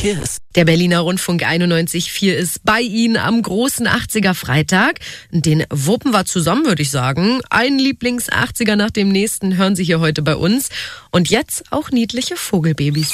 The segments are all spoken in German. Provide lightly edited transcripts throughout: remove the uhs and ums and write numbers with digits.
Kiss. Der Berliner Rundfunk 91,4 ist bei Ihnen am großen 80er-Freitag. Den wuppen wir zusammen, würde ich sagen. Ein Lieblings-80er nach dem nächsten hören Sie hier heute bei uns. Und jetzt auch niedliche Vogelbabys.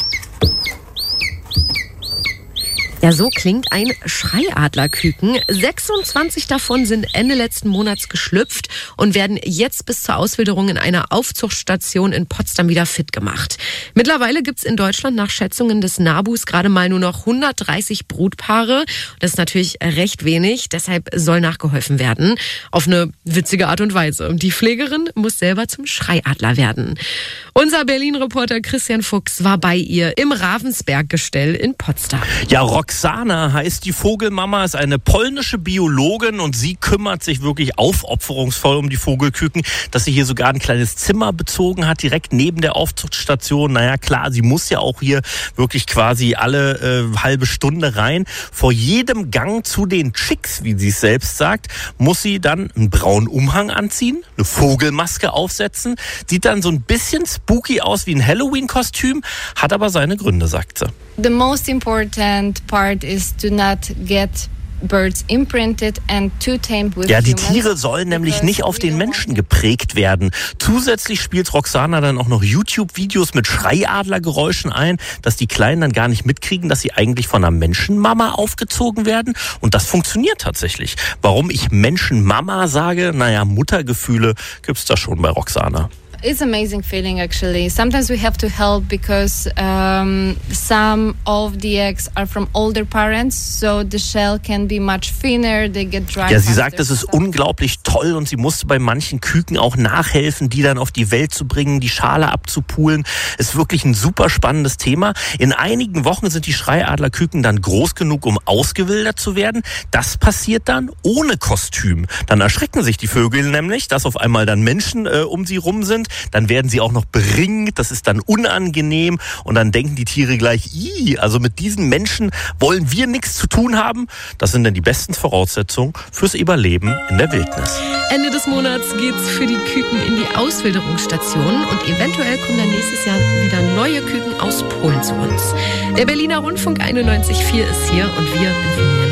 Ja, so klingt ein Schreiadlerküken. 26 davon sind Ende letzten Monats geschlüpft und werden jetzt bis zur Auswilderung in einer Aufzuchtstation in Potsdam wieder fit gemacht. Mittlerweile gibt's in Deutschland nach Schätzungen des NABUs gerade mal nur noch 130 Brutpaare. Das ist natürlich recht wenig, deshalb soll nachgeholfen werden. Auf eine witzige Art und Weise. Die Pflegerin muss selber zum Schreiadler werden. Unser Berlin-Reporter Christian Fuchs war bei ihr im Ravensberg-Gestell in Potsdam. Ja, Roxana heißt die Vogelmama, ist eine polnische Biologin und sie kümmert sich wirklich aufopferungsvoll um die Vogelküken, dass sie hier sogar ein kleines Zimmer bezogen hat, direkt neben der Aufzuchtstation. Naja, klar, sie muss ja auch hier wirklich quasi alle halbe Stunde rein. Vor jedem Gang zu den Chicks, wie sie es selbst sagt, muss sie dann einen braunen Umhang anziehen, eine Vogelmaske aufsetzen, sieht dann so ein bisschen spooky aus wie ein Halloween-Kostüm, hat aber seine Gründe, sagt sie. The most important part is to not get birds imprinted and too tamed with Ja, die humans. Tiere sollen nämlich nicht auf den Menschen geprägt werden. Zusätzlich spielt Roxana dann auch noch YouTube-Videos mit Schreiadlergeräuschen ein, dass die Kleinen dann gar nicht mitkriegen, dass sie eigentlich von einer Menschenmama aufgezogen werden. Und das funktioniert tatsächlich. Warum ich Menschenmama sage? Naja, Muttergefühle gibt's da schon bei Roxana. It's an amazing feeling, actually. Sometimes we have to help because some of the eggs are from older parents, so the shell can be much thinner, they get dry. Ja, sie sagt, es ist unglaublich toll und sie musste bei manchen Küken auch nachhelfen, die dann auf die Welt zu bringen, die Schale abzupulen. Ist wirklich ein super spannendes Thema. In einigen Wochen sind die Schreiadlerküken dann groß genug, um ausgewildert zu werden. Das passiert dann ohne Kostüm. Dann erschrecken sich die Vögel nämlich, dass auf einmal dann Menschen um sie rum sind. Dann werden sie auch noch beringt, das ist dann unangenehm und dann denken die Tiere gleich, also mit diesen Menschen wollen wir nichts zu tun haben. Das sind dann die besten Voraussetzungen fürs Überleben in der Wildnis. Ende des Monats geht's für die Küken in die Auswilderungsstation und eventuell kommen dann nächstes Jahr wieder neue Küken aus Polen zu uns. Der Berliner Rundfunk 91,4 ist hier und wir informieren